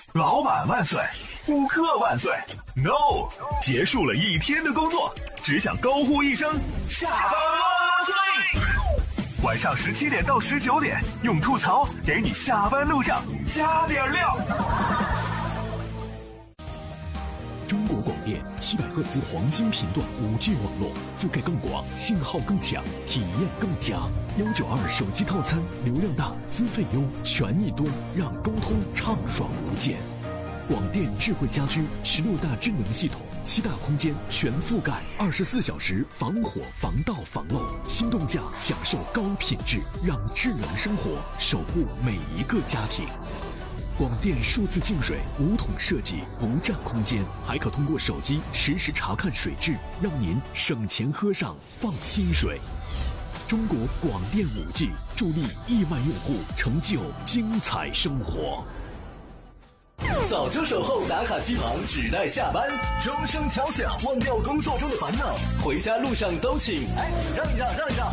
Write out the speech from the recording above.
老板万岁，顾客万岁 ！No， 结束了一天的工作，只想高呼一声下班万岁！晚上17点到19点，用吐槽给你下班路上加点料。 中国广电700赫兹黄金频段5G 网络，覆盖更广，信号更强，体验更佳。192手机套餐，流量大，资费优，权益多，让沟通畅爽无间。广电智慧家居16大智能系统，7大空间全覆盖，24小时防火防盗防漏，心动价享受高品质，让智能生活守护每一个家庭。广电数字净水无桶设计，不占空间，还可通过手机实时查看水质，让您省钱喝上放心水。中国广电5G助力亿万用户成就精彩生活。 早就守候打卡机旁，只待下班，钟声敲响，忘掉工作中的烦恼，回家路上都请让一让。